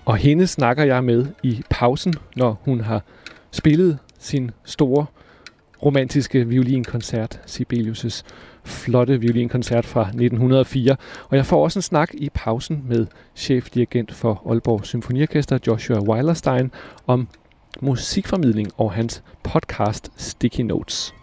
Og hende snakker jeg med i pausen, når hun har spillet sin store romantiske violinkoncert, Sibelius' flotte violinkoncert fra 1904. Og jeg får også en snak i pausen med chefdirigent for Aalborg Symfoniorkester, Joshua Weilerstein, om musikformidling og hans podcast Sticky Notes.